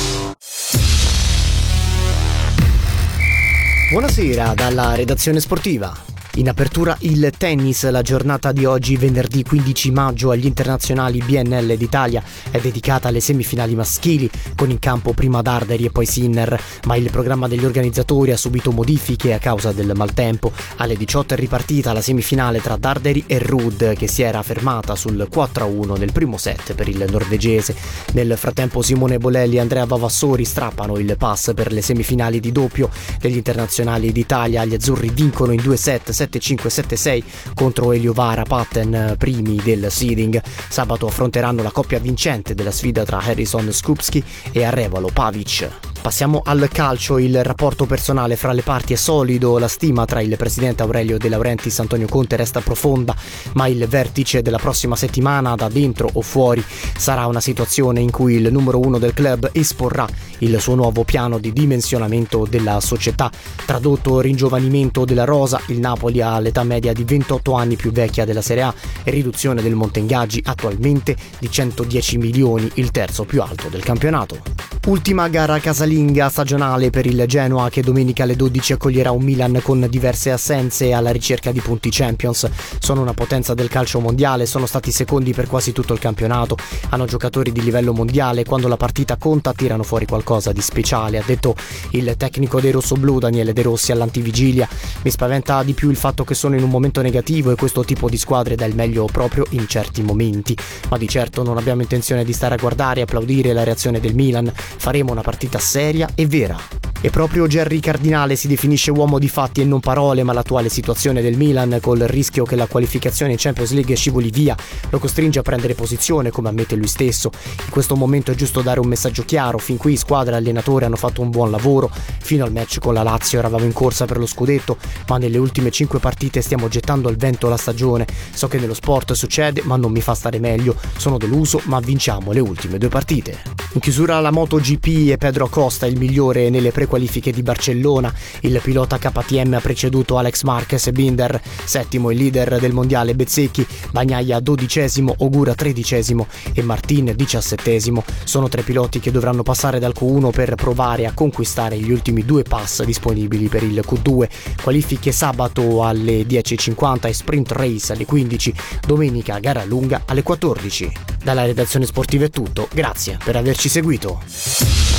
Buonasera dalla redazione sportiva. In apertura il tennis, la giornata di oggi, venerdì 15 maggio, agli internazionali BNL d'Italia è dedicata alle semifinali maschili, con in campo prima Darderi e poi Sinner, ma il programma degli organizzatori ha subito modifiche a causa del maltempo. Alle 18 è ripartita la semifinale tra Darderi e Ruud, che si era fermata sul 4-1 nel primo set per il norvegese. Nel frattempo Simone Bolelli e Andrea Vavassori strappano il pass per le semifinali di doppio degli internazionali d'Italia. Gli azzurri vincono in 2 set 7-5-7-6 contro Elio Vara, Patten, primi del seeding. Sabato affronteranno la coppia vincente della sfida tra Harrison Skupski e Arevalo Pavic. Passiamo al calcio. Il rapporto personale fra le parti è solido, la stima tra il presidente Aurelio De Laurentiis e Antonio Conte resta profonda, ma il vertice della prossima settimana, da dentro o fuori, sarà una situazione in cui il numero 1 del club esporrà il suo nuovo piano di dimensionamento della società. Tradotto: ringiovanimento della rosa, il Napoli ha l'età media di 28 anni più vecchia della Serie A e riduzione del monte ingaggi attualmente di 110 milioni, il terzo più alto del campionato. Ultima gara casalinga stagionale per il Genoa, che domenica alle 12 accoglierà un Milan con diverse assenze alla ricerca di punti Champions. Sono una potenza del calcio mondiale, sono stati secondi per quasi tutto il campionato, hanno giocatori di livello mondiale, quando la partita conta tirano fuori qualcosa di speciale, ha detto il tecnico dei rossoblù Daniele De Rossi all'antivigilia. Mi spaventa di più il fatto che sono in un momento negativo e questo tipo di squadre dà il meglio proprio in certi momenti, ma di certo non abbiamo intenzione di stare a guardare e applaudire la reazione del Milan. Faremo una partita seria e vera. E proprio Gerry Cardinale si definisce uomo di fatti e non parole, ma l'attuale situazione del Milan, col rischio che la qualificazione in Champions League scivoli via, lo costringe a prendere posizione, come ammette lui stesso. In questo momento è giusto dare un messaggio chiaro: fin qui squadra e allenatore hanno fatto un buon lavoro, fino al match con la Lazio eravamo in corsa per lo scudetto, ma nelle ultime 5 partite stiamo gettando al vento la stagione. So che nello sport succede, ma non mi fa stare meglio, sono deluso, ma vinciamo le ultime 2 partite. In chiusura la MotoGP, e Pedro Acosta il migliore nelle prequalifiche di Barcellona. Il pilota KTM ha preceduto Alex Marquez e Binder, settimo il leader del mondiale Bezzecchi, Bagnaia 12°, Ogura 13° e Martin 17°. Sono 3 piloti che dovranno passare dal Q1 per provare a conquistare gli ultimi 2 pass disponibili per il Q2. Qualifiche sabato alle 10:50 e sprint race alle 15, domenica gara lunga alle 14. Dalla redazione sportiva è tutto, grazie per averci seguito.